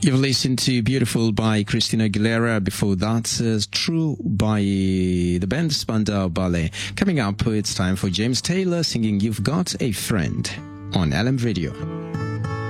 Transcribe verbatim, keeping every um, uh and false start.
You've listened to Beautiful by Christina Aguilera. Before that, uh, True by the band Spandau Ballet. Coming up, it's time for James Taylor singing You've Got a Friend on L M Radio.